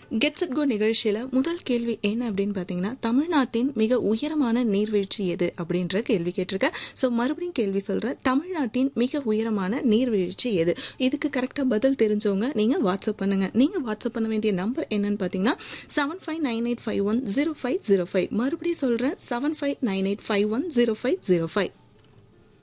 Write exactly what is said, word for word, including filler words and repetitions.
Get set go நிகழ்ச்சியில் முதல் கேள்வி என்ன அப்படின்னு பார்த்தீங்கன்னா, தமிழ்நாட்டின் மிக உயரமான நீர்வீழ்ச்சி எது அப்படின்ற கேள்வி கேட்டிருக்கேன். ஸோ மறுபடியும் கேள்வி சொல்கிறேன். தமிழ்நாட்டின் மிக உயரமான நீர்வீழ்ச்சி எது? இதுக்கு கரெக்டாக பதில் தெரிஞ்சவங்க நீங்கள் வாட்ஸ்அப் பண்ணுங்கள். நீங்கள் வாட்ஸ்அப் பண்ண வேண்டிய நம்பர் என்னன்னு பார்த்தீங்கன்னா seven five nine eight five one zero five zero five. மறுபடியும் சொல்கிறேன், seven five nine eight five one zero five zero five.